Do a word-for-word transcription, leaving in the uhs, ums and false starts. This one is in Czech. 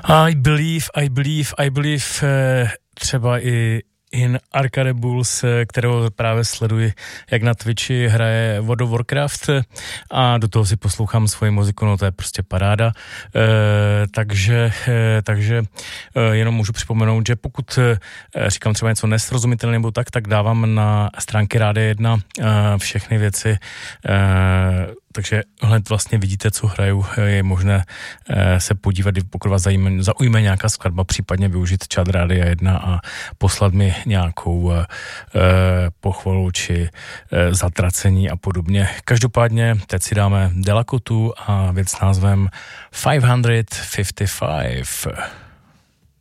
I believe, I believe, I believe, třeba i in Arcade Bulls, kterého právě sleduji, jak na Twitchi hraje World of Warcraft a do toho si poslouchám svoji muziku, no to je prostě paráda. E, takže takže e, jenom můžu připomenout, že pokud e, říkám třeba něco nesrozumitelné nebo tak, tak dávám na stránky Rádia jedna e, všechny věci, e, takže hned vlastně vidíte, co hraju, je možné e, se podívat, pokud vás zaujme, zaujme nějaká skladba, případně využít chat Rádia jedna a poslat mi nějakou e, pochvalu či e, zatracení a podobně. Každopádně teď si dáme Delakotu a věc s názvem pět set padesát pět.